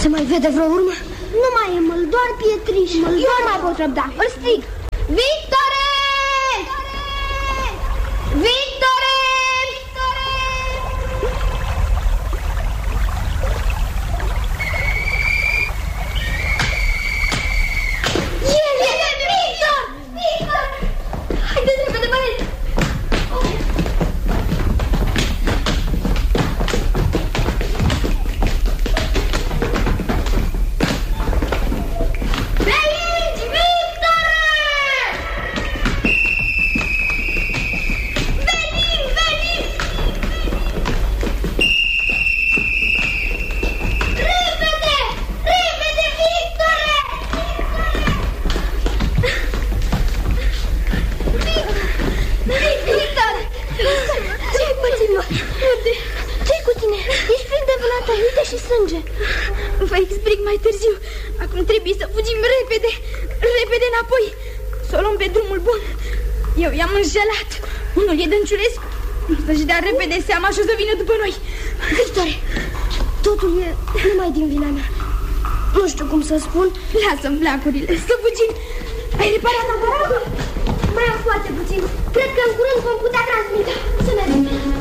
Se mai vede vreo urmă? Nu mai e măl, doar pietriș. Eu nu mai pot răbda. Îl strig. Victore! Victore! Vă explic mai târziu. Acum trebuie să fugim repede. Repede înapoi. Să o luăm pe drumul bun. Eu i-am înșelat. Unul e Dănciulescu. Să-și dea repede seama și o să vină după noi. Victorie, totul e numai din vina mea. Nu știu cum să spun. Lasă-mi flacurile, să fugim. Ai reparat aparatul? Mai am foarte puțin. Cred că în curând vom putea transmite. Să mergem.